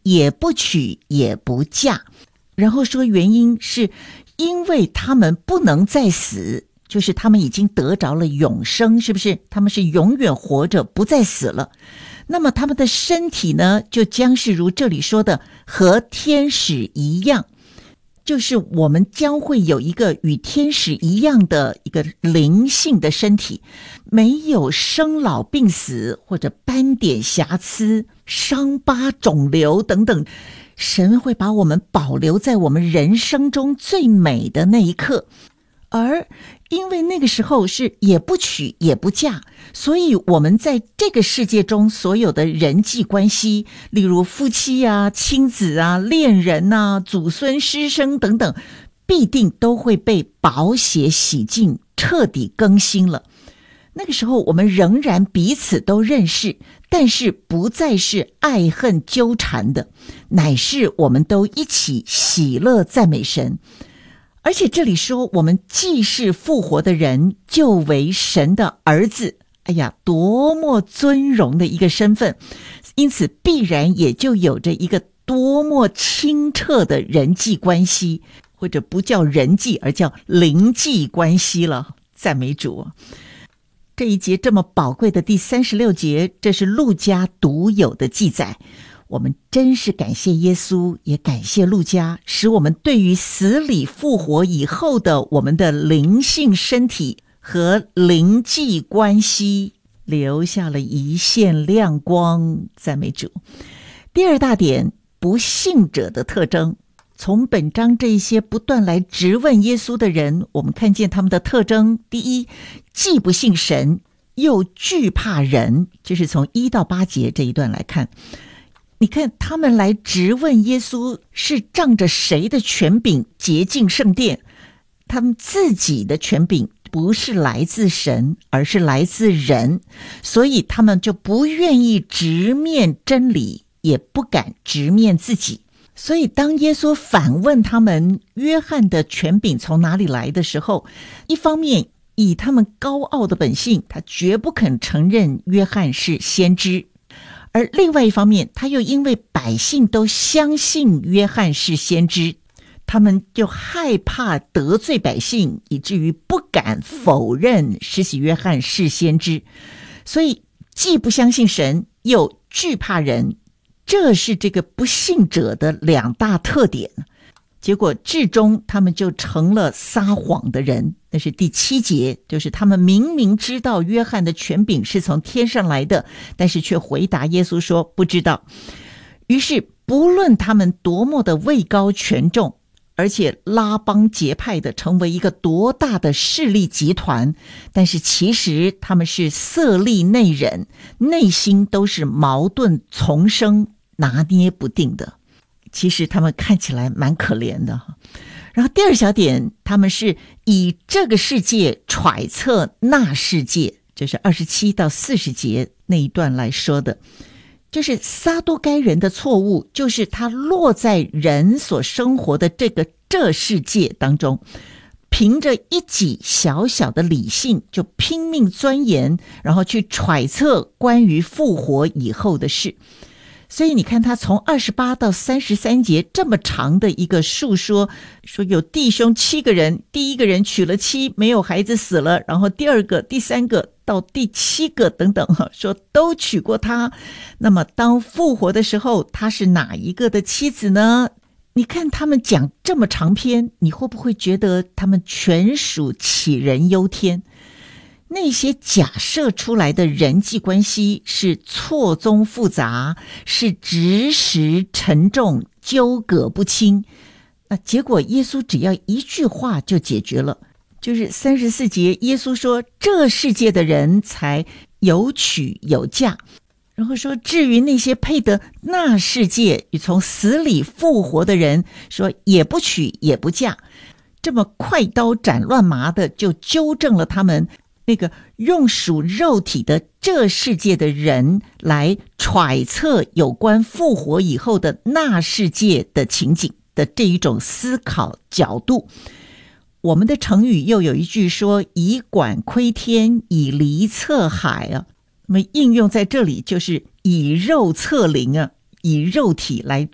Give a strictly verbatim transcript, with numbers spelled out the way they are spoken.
也不娶也不嫁，然后说原因是因为他们不能再死，就是他们已经得着了永生，是不是？他们是永远活着，不再死了。那么他们的身体呢，就将是如这里说的和天使一样，就是我们将会有一个与天使一样的一个灵性的身体，没有生老病死或者斑点瑕疵、伤疤肿瘤等等。神会把我们保留在我们人生中最美的那一刻，而因为那个时候是也不娶也不嫁，所以我们在这个世界中所有的人际关系，例如夫妻啊、亲子啊、恋人啊、祖孙师生等等，必定都会被宝血洗净，彻底更新了。那个时候我们仍然彼此都认识，但是不再是爱恨纠缠的，乃是我们都一起喜乐赞美神。而且这里说我们既是复活的人，就为神的儿子，哎呀，多么尊荣的一个身份，因此必然也就有着一个多么清澈的人际关系，或者不叫人际而叫灵际关系了，赞美主。这一节这么宝贵的第三十六节，这是路加独有的记载。我们真是感谢耶稣，也感谢路加，使我们对于死里复活以后的我们的灵性身体和灵际关系留下了一线亮光，赞美主。第二大点，不信者的特征。从本章这一些不断来质问耶稣的人，我们看见他们的特征。第一，既不信神，又惧怕人，这是从一到八节这一段来看。你看他们来质问耶稣，是仗着谁的权柄洁净圣殿？他们自己的权柄不是来自神，而是来自人，所以他们就不愿意直面真理，也不敢直面自己。所以当耶稣反问他们约翰的权柄从哪里来的时候，一方面以他们高傲的本性，他绝不肯承认约翰是先知，而另外一方面他又因为百姓都相信约翰是先知，他们就害怕得罪百姓，以至于不敢否认施洗约翰是先知，所以既不相信神，又惧怕人，这是这个不信者的两大特点。结果至终他们就成了撒谎的人。那是第七节，就是他们明明知道约翰的权柄是从天上来的，但是却回答耶稣说不知道。于是不论他们多么的位高权重，而且拉帮结派的成为一个多大的势力集团，但是其实他们是色厉内荏，内心都是矛盾丛生，拿捏不定的。其实他们看起来蛮可怜的。然后第二小点，他们是以这个世界揣测那世界，这是二十七到四十节那一段来说的。就是撒都该人的错误，就是他落在人所生活的这个这世界当中，凭着一己小小的理性就拼命钻研，然后去揣测关于复活以后的事。所以你看他从二十八到三十三节这么长的一个述说，说有弟兄七个人，第一个人娶了妻，没有孩子死了，然后第二个、第三个到第七个等等，说都娶过他。那么当复活的时候，他是哪一个的妻子呢？你看他们讲这么长篇，你会不会觉得他们全属杞人忧天？那些假设出来的人际关系是错综复杂，是执实沉重，纠葛不清。那结果耶稣只要一句话就解决了，就是三十四节，耶稣说这世界的人才有娶有嫁，然后说至于那些配得那世界与从死里复活的人，说也不娶也不嫁。这么快刀斩乱麻的就纠正了他们那个用属肉体的这世界的人来揣测有关复活以后的那世界的情景的这一种思考角度。我们的成语又有一句说以管窥天，以离测海啊，那么应用在这里就是以肉测灵啊，以肉体来